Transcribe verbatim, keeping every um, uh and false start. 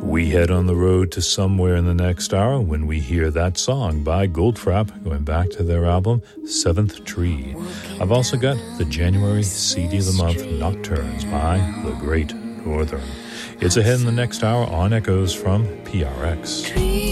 We head on the road to somewhere in the next hour when we hear that song by Goldfrapp, going back to their album Seventh Tree. I've also got the January C D of the Month, Nocturnes by The Great Northern. It's ahead in the next hour on Echoes from P R X.